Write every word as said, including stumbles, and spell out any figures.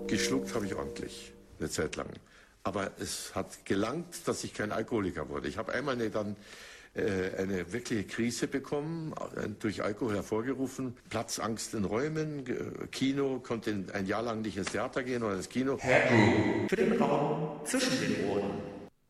Geschluckt habe ich ordentlich, eine Zeit lang. Aber es hat gelangt, dass ich kein Alkoholiker wurde. Ich habe einmal eine, dann äh, eine wirkliche Krise bekommen, äh, durch Alkohol hervorgerufen. Platzangst in Räumen, äh, Kino, konnte ein Jahr lang nicht ins Theater gehen oder ins Kino. Headroom für den Raum zwischen den Ohren.